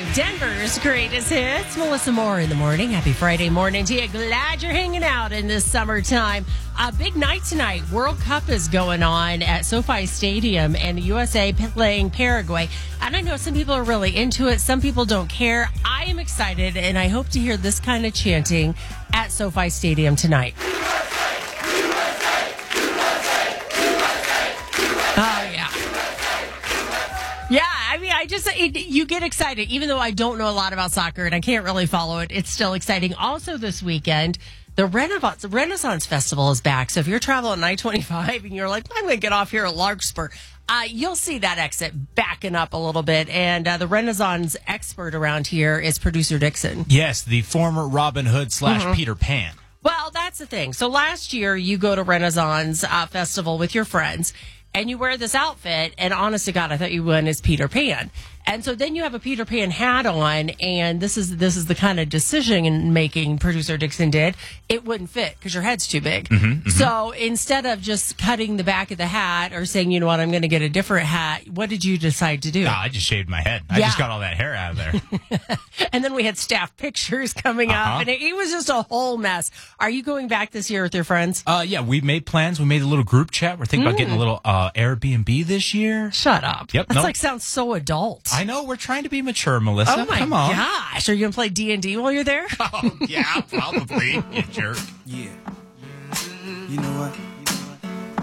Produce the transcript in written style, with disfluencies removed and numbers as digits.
Denver's greatest hits. Melissa Moore in the morning. Happy Friday morning to you. Glad you're hanging out in this summertime. A big night tonight. World Cup is going on at SoFi Stadium and the USA playing Paraguay. And I know some people are really into it. Some people don't care. I am excited, and I hope to hear this kind of chanting at SoFi Stadium tonight. Oh, yeah. Yeah, I mean, you get excited, even though I don't know a lot about soccer and I can't really follow it. It's still exciting. Also this weekend, the Renaissance Festival is back. So if you're traveling I-25 and you're like, I'm going to get off here at Larkspur, you'll see that exit backing up a little bit. And the Renaissance expert around here is producer Dixon. Yes, the former Robin Hood / Peter Pan. Well, that's the thing. So last year, you go to Renaissance Festival with your friends, and you wear this outfit, and honest to God, I thought you went as Peter Pan. And so then you have a Peter Pan hat on, and this is the kind of decision-making producer Dixon did. It wouldn't fit because your head's too big. So instead of just cutting the back of the hat or saying, you know what, I'm going to get a different hat, what did you decide to do? I just shaved my head. I just got all that hair out of there. And then we had staff pictures coming up, and it was just a whole mess. Are you going back this year with your friends? Yeah, we made plans. We made a little group chat. We're thinking about getting a little Airbnb this year. Shut up. Yep. That sounds so adult. I know. We're trying to be mature, Melissa. Oh, my Come on. gosh. Are you going to play D&D while you're there? Oh, yeah, probably, you jerk. Yeah. You know what?